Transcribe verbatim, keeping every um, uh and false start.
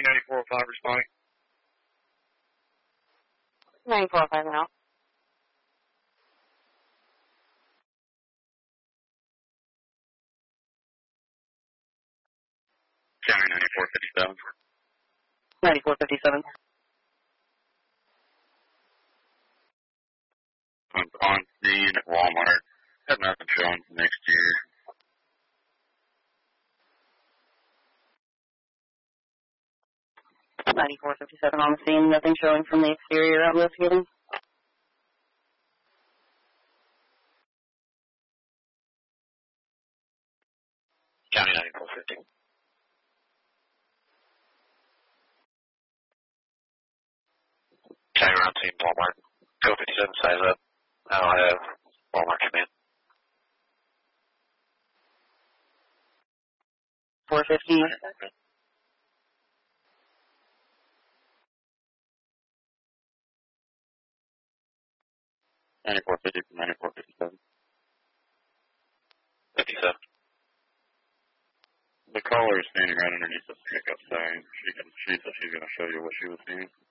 County ninety-four oh five responding. ninety-four oh five now. County ninety-four fifty-seven. ninety-four fifty-seven. I'm on scene at Walmart. Have nothing showing for next year. ninety-four fifty-seven on the scene. Nothing showing from the exterior I'm investigating. County ninety-four fifty. County around team Walmart. Go fifty-seven, size up. Now I have Walmart command. four fifty. ninety-four fifty from ninety-four fifty-seven. fifty-seven. The caller is standing right underneath the pickup sign. She can, she said she's going to show you what she was seeing.